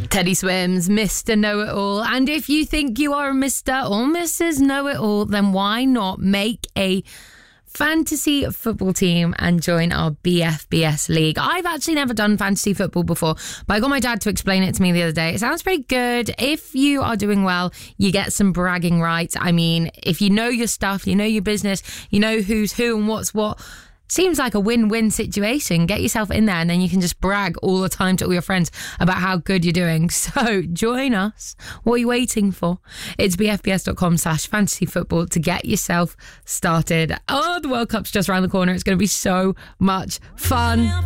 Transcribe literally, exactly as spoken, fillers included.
Teddy Swims, Mister Know-It-All. And if you think you are a Mister or Missus Know-It-All, then why not make a fantasy football team and join our B F B S league. I've actually never done fantasy football before, but I got my dad to explain it to me the other day. It sounds pretty good. If you are doing well, you get some bragging rights. I mean, if you know your stuff, you know your business, you know who's who and what's what, seems like a win-win situation. Get yourself in there and then you can just brag all the time to all your friends about how good you're doing. So join us. What are you waiting for? It's bfbs.com slash fantasy football to get yourself started. Oh, the World Cup's just around the corner. It's going to be so much fun.